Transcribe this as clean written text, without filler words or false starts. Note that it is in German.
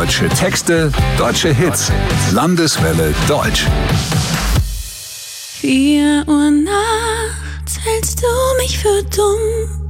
Deutsche Texte, deutsche Hits. Landeswelle Deutsch. 4 Uhr nachts hältst du mich für dumm.